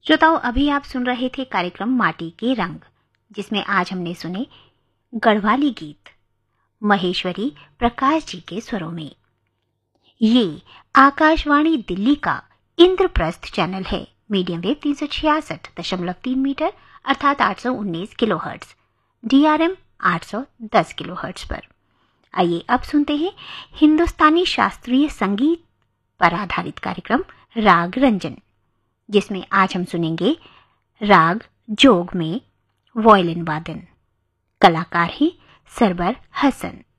श्रोताओं, अभी आप सुन रहे थे कार्यक्रम माटी के रंग, जिसमें आज हमने सुने गढ़वाली गीत महेश्वरी प्रकाश जी के स्वरों में। ये आकाशवाणी दिल्ली का इंद्रप्रस्थ चैनल है। मीडियम वेव 366.3 मीटर अर्थात 819 किलोहर्ट्ज, DRM 810 किलोहर्ट्ज पर। आइए अब सुनते हैं हिंदुस्तानी शास्त्रीय संगीत पर आधारित कार्यक्रम राग रंजन, जिसमें आज हम सुनेंगे राग जोग में वॉयलिन वादन। कलाकार हैं सरवर हसन।